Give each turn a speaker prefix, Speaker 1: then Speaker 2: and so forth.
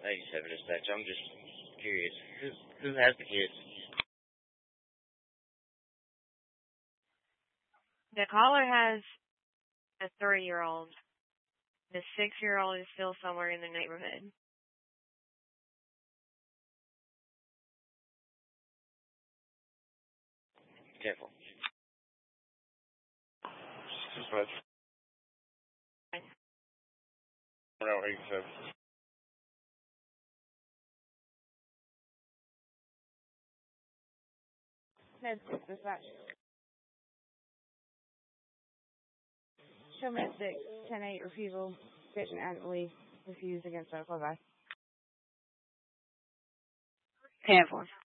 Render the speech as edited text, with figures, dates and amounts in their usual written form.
Speaker 1: 87 dispatch. I'm just curious. Who has the kids?
Speaker 2: The caller has a 3-year-old. The 6-year-old is still somewhere in the neighborhood.
Speaker 1: Careful.
Speaker 3: Dispatch. 87.
Speaker 4: Med 6 dispatch. Show Med 6, 10-8 refusal, patient adamantly refused against medical advice.
Speaker 2: 10-4.